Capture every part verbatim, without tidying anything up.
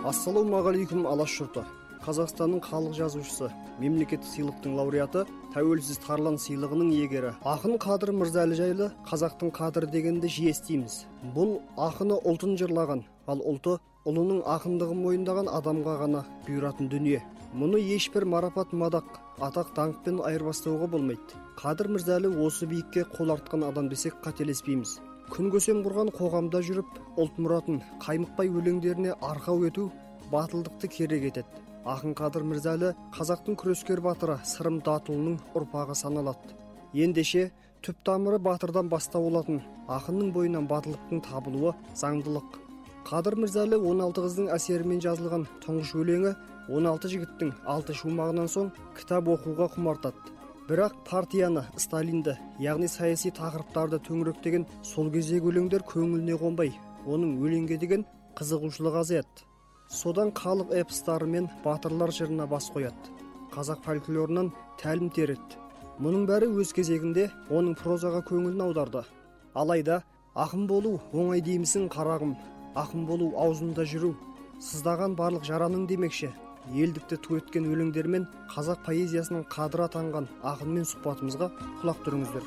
Ассалаумағалейкум алаш жұрты. Қазақстанның халық жазушысы, мемлекеттік сыйлықтың лауреаты, тәуелсіз Тарлан сыйлығының иегері ақын Қадыр Мырзалы жайлы қазақтың қадірі дегенді жиі естиміз. Бұл ақыны ұлтын жырлаған, ал ұлты ұлының ақындығын мойындаған адамға ғана бұйыратын дүние. Мұны ешбір марапат, мадақ, атақ, даңқпен айырбастауға болмайды. Қадыр Мырзалы осы биікке қол артқан адам десек қателеспейміз. Күн көсем құрған қоғамда жүріп, ұлт мұратын қаймықпай өлеңдеріне арқау ету батылдықты керек етеді. Ақын Қадыр Мырзалы қазақтың күрескер батыры Сырым Датұлының ұрпағы саналады. Ендеше түп тамыры батырдан бастау алатын ақынның бойынан батылдықтың табылуы заңдылық. Қадыр Мырзалы он алты қыздың әсерімен жазылған тұңғыш өлеңі он алты жігіттің алты шумағынан соң кітап оқуға құмартады. Бірақ партияны, Сталинді, яғни саяси тақырыптарды төңіректеген сол кездегі өлеңдер көңіліне қонбай, оның өлеңге деген қызығушылығы азаяды. Содан халық эпостары мен батырлар жырына бас қояды. Қазақ фольклорынан тәлім тереді. Мұның бәрі өз кезегінде оның прозаға көңілін аударды. Алайда ақын болу оңай деймісің қарағым, ақын болу аузында жүру, сыздаған барлық жараның демекші. Елдікті ту еткен өлеңдермен қазақ поэзиясының қадыры атанған ақынмен сұхбатымызға құлақ түріңіздер.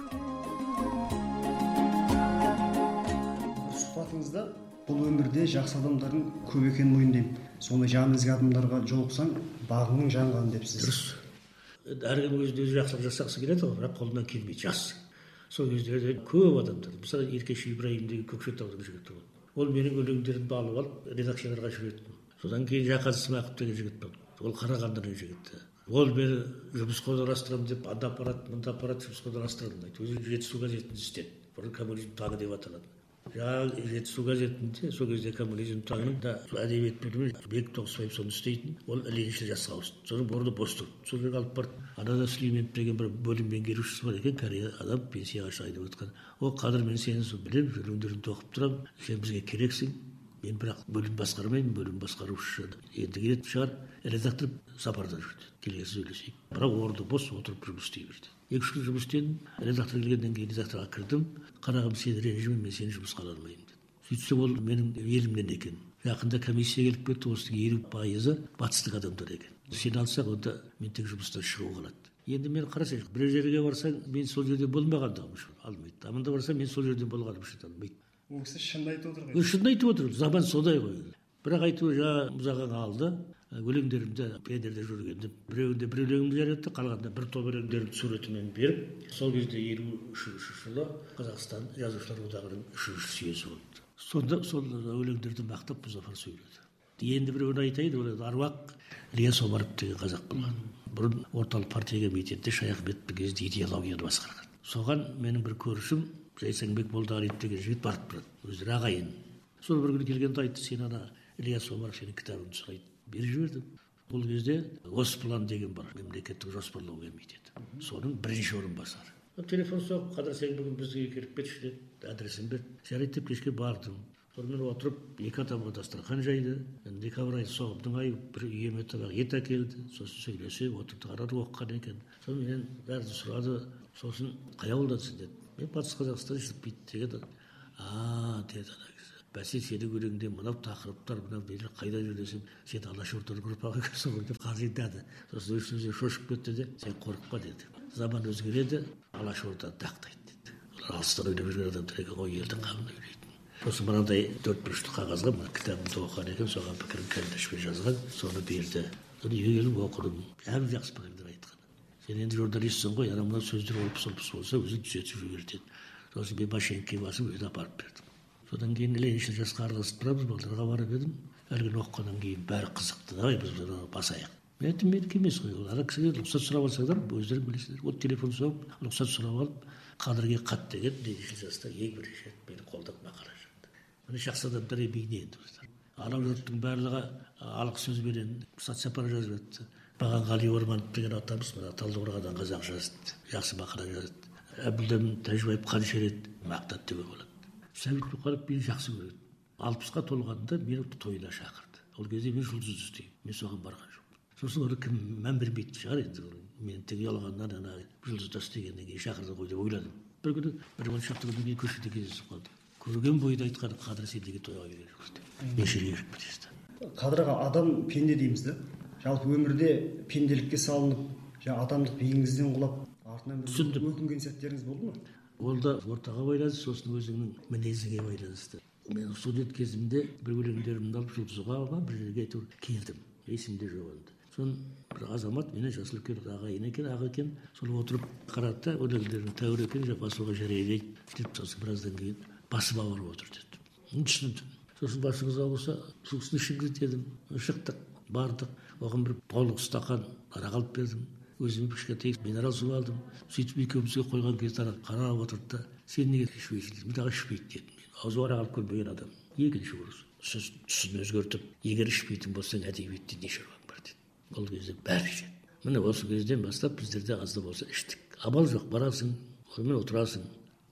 Сұхбатыңызда бұл өмірде жақсы адамдардың көп екенін мойындаймын. Сондай жан ізгі адамдарға жолықсаң, бағыңның жанғаны депсіз. Дұрыс. Әркім өзіне өзі жақсылық жасағысы келеді, бірақ қолынан келмейді, жас. Сол кездерде көп адамдар, мысалы Еркеш Ибраим деген Көкшетаудың жігіті болды. Ол менің өлеңдерімді алып алып редакцияларға жүретін. Содан кейін Жақан Смақов деген жігіт болды. Ол Қарағандының жігіті. Ол мені жұмысқа орналастырамын деп, анда апарады, мында апарады, жұмысқа орналастырамын дейді. Өзі Жетісу газетінде істеді. Бұрын коммунизм таңы деп аталады. Жаңағы Жетісу газетінде сол кезде коммунизм таңында әдебиет бөлімі Бек Тоқсыбаев соны істейтін. Ол лениншіл жасқа ауысты. Соның орны бос тұрды. Сол жерге алып барды. Анада Сүлейменов деген бір бөлім меңгерушісі бар екен, корея адам, пенсияға шығайын деп отқан. Ол Қадыр, мен сені білемін, өлеңдеріңді оқып тұрамын, сен бізге керексің. Мен бірақ бөлім басқармаймын, бөлім басқарушы. Енді келетін шығар, редактор сапарда жүрді. Келген сөйлесейік. Бірақ орны бос, отырып жұмыс істей берді. Екі-үш күн жұмыс істедім. Редактор келгеннен кейін редакторға кірдім. Қарағым, сен ренжіме, мен сені жұмысқа ала алмаймын деді. Сөйтсе ол менің елімнен екен. Жақында комиссия келіп кетті, осының елу пайызы батыстық адамдар екен. Сені алсақ, онда мен тек жұмыстан шығу қалады. Енді мен қарасай, бір жерге барсаң, мен сол жерде болмағандығым үшін алмайды. Аманда барсаң, мен сол жерде болғаным үшін алмайды. Ол кісі шынды айтып отыр ғой. Шынды айтып отыр. Заман содай ғой. Бірақ айтуы жаңа мұзағаң алды. Өлеңдерімді пендерде жүргенде біреуінде бір өлеңімді жаратты, қалғанда бір топ өлеңдерімді суретімен беріп, сол кезде елу үшінші жылы Қазақстан жазушылар одағының үшінші съезі болды. Сонда сол өлеңдерді мақтап Мұзафар сөйледі. Енді біреуін айтайын, ол Аруақ Ілияс Омаров деген қазақ болған. Бұрын орталық партия комитетінде Шаяхметов кезде идеологияны басқарған. Соған менің бір көршім Жайсаңбек Молдағалиев деген жігіт барып тұрады. Өздері ағайын. Сол бір күні келгенде айтты, сен ана Ілияс Омаров сенің кітабыңды сұрайды. Беріп жібердім. Бұл кезде Госплан деген бар, мемлекеттік жоспарлау комитеті. Соның бірінші орынбасары. Телефон соғып, Қадыр, сен бүгін бізге келіп кетші деді, адресін берді. Жарайды деп кешке бардым. Сонымен отырып, екі адамға дастархан жайды. Декабрь айы соғымдың айы бір үйеме табақ ет әкелді. Сосын сөйлесе, отырды, қарады, оқыған екен. Сосын менен бәрін сұрады. Сосын қай ауылдансың деді. Мен Батыс Қазақстан жүріп бейді деді. А, деді ана кісі. Бәсе, сені өлеңде мынау тақырыптар, мынау нелер қайда жүр десем, сен алашорданың ұрпағы екенсің ғой деп қалжыңдады. Сосын өзі шошып кетті де, сен қорықпа деді. Заман өзгереді, алашорда дақтайды деді. Алыстан ойлап жүрген адамдар екен ғой, елдің қамын ойлайтын. Сосын мынандай төрт бұрышты қағазға кітабымды оқыған екен, соған пікірін кәрдішпен жазған, соны берді. Соны үйге келіп оқыдым. Бәрі жақсы пікірдер айтқан. Сен енді журналистсің ғой, ана мына сөздер олпыс-олпыс болса, өзің түзетіп жіберді. Сосын мен машинкеге басып өзі апарып бердім. Содан кейін лениншіл жасқа араласып тұрамыз, балаларға барып едім. Әлгіні оқығаннан кейін бәрі қызықты. Давай біз басайық. Мен айттым, менікі емес қой. Ана кісіге рұқсат сұрап алсаңдар, өздерің білесіңдер. Ол телефон соғып, рұқсат сұрап алып, Қадырге хат деген лениншіл жаста ең бірінші рет мені қолдап мақала жазды. Міне жақсы адамдар емейіне енді. Анау жұрттың барлығы алық сөзбенен сапар жазып өтті. Бағанғали Орманов деген атамыз мына Талдықорғаннан қазақ жазды. Жақсы мақала жазды. Әбілдәмін Тәжібаев Қаншерет мақтады деген болады. Сәбит Мұқанов мені жақсы көреді. Алпысқа толғанда мені тойына шақырды. Ол кезде мен жұлдыз істеймін. Мен соған барған жоқпын. Сосын оны кім мән бермейтін шығар енді. Мен тек ұялғаннан ана жұлдызда істегеннен кейін шақырды ғой деп ойладым. Бір күні бір он шақты күннен кейін көшеде кездесіп қалдым. Көрген бойда айтқан Қадыр, сен неге тойға келген жоқсың деп. Мен жерге кіріп кетесің. Қадыр аға, адам пенде дейміз да. Жалпы өмірде пенделікке салынып, жаңа адамдық биігіңізден құлап, артынан бір өкінген сәттеріңіз болды ма? Ол да ортаға байланысты, сосын өзіңнің мінезіңе байланысты. Мен студент кезімде бір өлеңдерімді алып жұлдызға ма бір жерге әйтеуір келдім, есімде жоқ енді. Соны бір азамат менен жасы үлкен ағайын екен, аға екен, сол отырып қарады да, өлеңдерің тәуір екен, басуға жарайды деп, сосын біраздан кейін басып ауырып отыр деді. Түсіндім. Сосын басыңыз ауырса, сусын ішіңіз дедім. Шықтық, бардық, оған бір толық стақан арақ алып бердім. Өзіме кішкентай минерал су алдым. Сөйтіп екеумізге қойған кезде қарап отырды да, сен неге ішпейсің дедім. Дағы ішпейді дедім. Аузы арақ алып көрмеген адам. Екінші ұрыс. Сіз түсін өзгертіп, егер ішпейтін болсаң әдебиетте не шаруаң бар деді. Ол кезде бәрі ішеді. Міне осы кезден бастап біздерде азды болса іштік. Амал жоқ, барасың, онымен отырасың.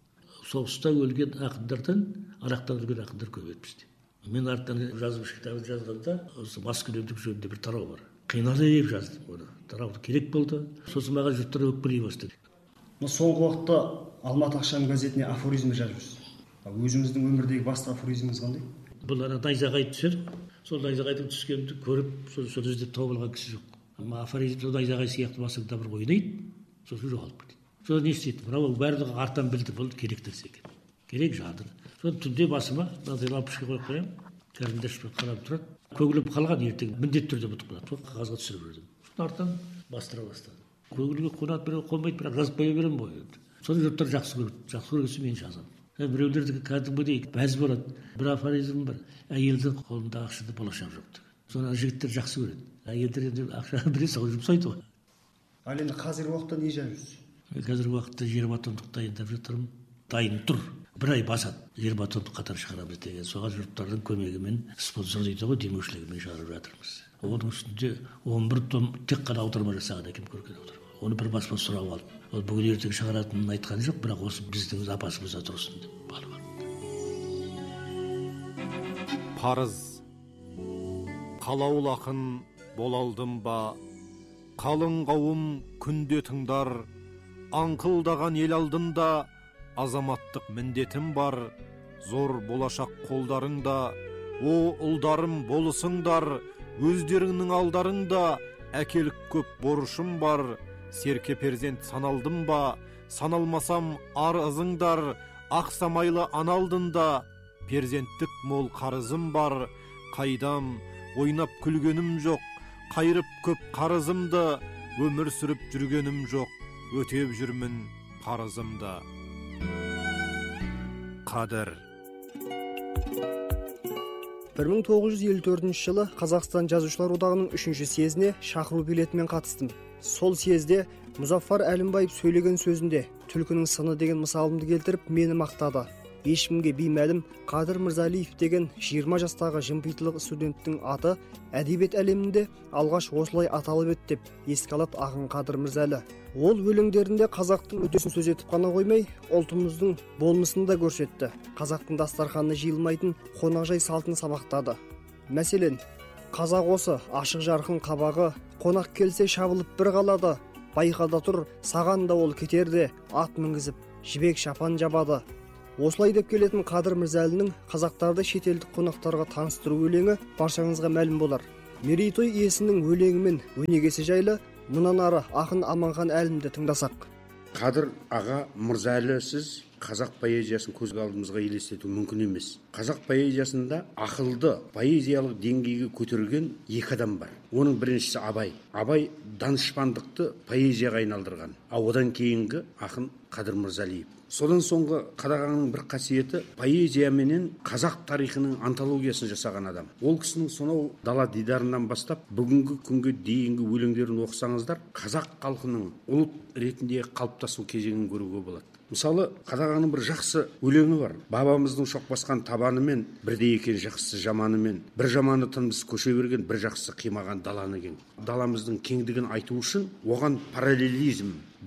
Соғыста өлген ақындардан арақтан өлген ақындар көп еді бізде. Мен артынан жазып кітабын жазғанда осы маскүнемдік жөнінде бір тарау бар. Қинады деп жаздым оны. Тарауды керек болды. Сосын маған жұрттар өкпелей бастады. Соңғы уақытта Алматы ақшам газетіне афоризм жазып жүрсіз. Өзіңіздің өмірдегі басты афоризміңіз қандай? Бұл ана найзағай түсер. Сол найзағайдың түскенді көріп, сол іздеп тауып алған кісі жоқ. Афоризм сол найзағай сияқты басыңда бір ойнайды, сосын жоғалып кетеді. Соны не істейді? Мынау барлығы артынан білді, бұл керек нәрсе екен. Керек жатыр. Соны түнде басыма мынадай лампочка қойып қоямын. Кәрімді ашып қарап тұрады. Көгіліп қалған ертең міндетті түрде ұмытып қалады. Сол қағазға түсіріп жүрдім. Сосын артынан бастыра бастады. Көгілге қонады, біреу қонбайды, бірақ жазып қоя беремін ғой. Соны жұрттар жақсы көреді. Жақсы көргенше мен жазамын. Біреулердікі кәдімгідей бәз болады. Бір афоризм бар. Әйелдің қолында ақшада болашақ жоқ деген. Соны жігіттер жақсы көреді. Әйелдер енді ақша бере салып жұмсайды ғой. Ал енді қазіргі уақытта не жазып жүрсіз? Қазіргі уақытта жиырма томдық дайындап жатырмын. Дайын тұр. Бір ай басады. жиырма томдық қатар шығарамыз деген. Соған жұрттардың көмегімен, спонсор дейді ғой, демеушілігімен шығарып жатырмыз. Оның үстінде он бір том тек қана аударма жасаған екен, көрген аударма. Оны бір баспа сұрап алып. Ол бүгін ертең шығаратынын айтқан жоқ, бірақ осы біздің запасымызда тұрсын деп алып алды. Парыз. Қалаул ақын болалдым ба, қалың қауым күнде тыңдар, аңқылдаған ел алдында азаматтық міндетім бар, зор болашақ қолдарыңда, о ұлдарым болысыңдар, өздеріңнің алдарыңда әкелік көп борышым бар, серке перзент саналдым ба, саналмасам арызыңдар, ақсамайлы аналдында перзенттік мол қарызым бар, қайдам ойнап күлгенім жоқ, қайрып көп қарызымды, өмір сүріп жүргенім жоқ, өтеп жүрмін парызымды. Қадір. бір мың тоғыз жүз елу төртінші жылы Қазақстан жазушылар одағының үшінші съезіне шақыру билетімен қатыстым. Сол съезде Мұзафар Әлімбаев сөйлеген сөзінде түлкінің сыны деген мысалымды келтіріп мені мақтады. Ешкімге беймәлім Қадыр Мырзалиев деген жиырма жастағы жымпитылық студенттің аты әдебиет әлемінде алғаш осылай аталып еді деп еске алады ақын Қадыр Мырзалы. Ол өлеңдерінде қазақтың өтесін сөз етіп қана қоймай, ұлтымыздың болмысын да көрсетті. Қазақтың дастарханына жиылмайтын қонақжай салтын сабақтады. Мәселен, қазақ осы ашық жарқын қабағы, қонақ келсе шабылып бір қалады, байқада тұр саған да ол кетерде, ат мінгізіп жібек шапан жабады. Осылай деп келетін Қадыр Мырзалының қазақтарды шетелдік қонақтарға таныстыру өлеңі баршаңызға мәлім болар. Мерейтой иесінің өлеңі мен өнегесі жайлы мұнан ары ақын Аманхан Әлімді тыңдасақ. Қадыр аға Мырзалы, сіз қазақ поэзиясын көз алдымызға елестету мүмкін емес. Қазақ поэзиясында ақылды поэзиялық деңгейге көтерген екі адам бар. Оның біріншісі Абай. Абай данышпандықты поэзияға айналдырған. А одан кейінгі ақын Қадыр Мырзалиев. Содан соңғы қадағанның бір қасиеті поэзия менен қазақ тарихының антологиясын жасаған адам. Ол кісінің сонау дала дидарынан бастап бүгінгі күнге дейінгі өлеңдерін оқысаңыздар, қазақ халқының ұлт ретінде қалыптасу кезеңін көруге болады. Мысалы, қадағанның бір жақсы өлеңі бар. Бабамыздың шоқ басқан табанымен, бірде екен жақсы жаманымен, бір жаманы тынымсыз көше берген, бір жақсы қимаған даланы кең. Даламыздың кеңдігін айту үшін оған параллелизм,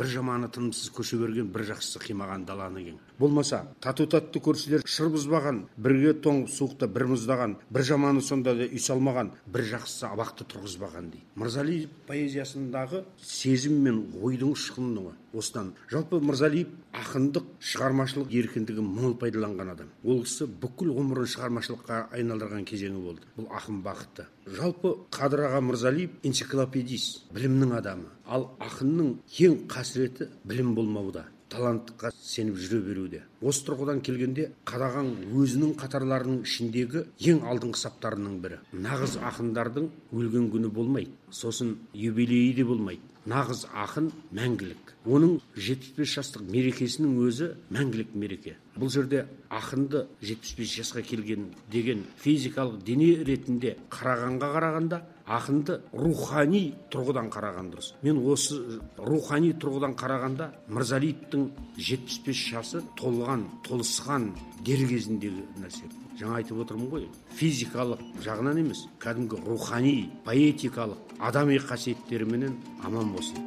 бір жаманы тынымсыз көше берген, бір жақсысы қимаған даланы кең. Болмаса тату татты көршілер шыр бұзбаған, бірге тоңып суықта бір мұздаған, бір жаманы сонда да үй салмаған, бір жақсысы абақты тұрғызбаған дейді. Мырзалиев поэзиясындағы сезім мен ойдың ұшқыны осыдан. Жалпы Мырзалиев ақындық, шығармашылық еркіндігін мол пайдаланған адам. Ол кісі бүкіл ғұмырын шығармашылыққа айналдырған кезеңі болды. Бұл ақын бақытты. Жалпы Қадыр аға Мырзалиев энциклопедист, білімнің адамы. Ал ақынның ең қасіреті білім болмауда, таланттыққа сеніп жүре беруде. Осы тұрғыдан келгенде қадаған өзінің қатарларының ішіндегі ең алдыңғы саптарының бірі. Нағыз ақындардың өлген күні болмайды, сосын юбилейі де болмайды. Нағыз ақын мәңгілік. Оның жетпіс бес жастық мерекесінің өзі мәңгілік мереке. Бұл жерде ақынды жетпіс бес жасқа келген деген физикалық дене ретінде қарағанға қарағанда, ақынды рухани тұрғыдан қараған дұрыс. Мен осы рухани тұрғыдан қарағанда Мырзалиевтің жетпіс бес жасы толған, толысқан дер кезіндегі нәрсе. Жаңа айтып отырмын ғой, физикалық жағынан емес, кәдімгі рухани, поэтикалық, адами қасиеттеріменен аман болсын.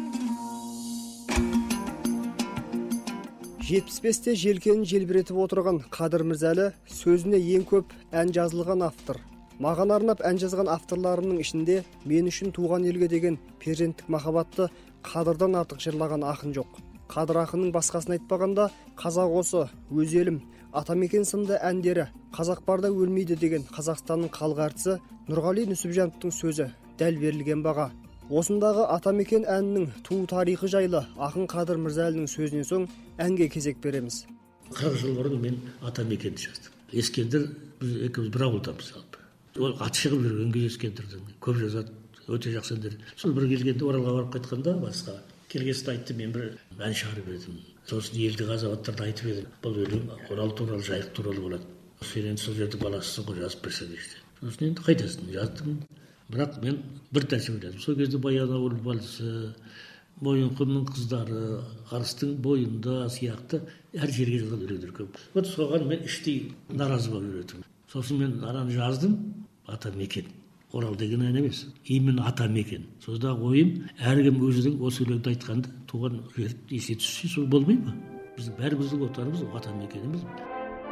жетпіс бесте желкенін желбіретіп отырған Қадыр Мырзалы сөзіне ең көп ән жазылған автор. Маған арнап ән жазған авторларымның ішінде мен үшін туған елге деген перзенттік махаббатты Қадырдан артық жырлаған ақын жоқ. Қадыр ақынның басқасын айтпағанда, қазақ осы, өз елім, атамекен сынды әндері, қазақ барда өлмейді деген Қазақстанның халық әртісі Нұрғали Нүсіпжановтың сөзі дәл берілген баға. Осындағы атамекен әнінің туу тарихы жайлы ақын Қадыр Мырзалының сөзінен соң әнге кезек береміз. қырық жыл бұрын мен атамекенді жаздым. Ескендір, біз екеуміз бір ауылдамыз жалпы. Ол аты шығып жүрген кезде Ескендірдің көп жазады, өте жақсы әндер. Сол бір келгенде Оралға барып қайтқанда басқа келгесін айтты, мен бір ән шығарып едім. Сосын елдік азаматтарды айтып едім. Бұл өлең Орал туралы, Жайық туралы болады. Сен енді сол жердің баласысың ғой, жазып берсең дейді. Сосын енді қайтасың, жаздым. Бірақ мен бір нәрсе ойладым. Сол кезде Баянауыл вальсі, Мойынқұмның қыздары, Арыстың бойында сияқты әр жерге жазған өлеңдер көп. Вот соған мен іштей наразы болып жүретінмін. Сосын мен араны жаздым, атамекен. Орал деген ән емес, именно атамекен. Сондағы ойым, әркім өзінің осы өлеңді айтқанда туған жер есе түссе сол болмай ма? Біздің бәріміздің отанымыз атамекеніміз.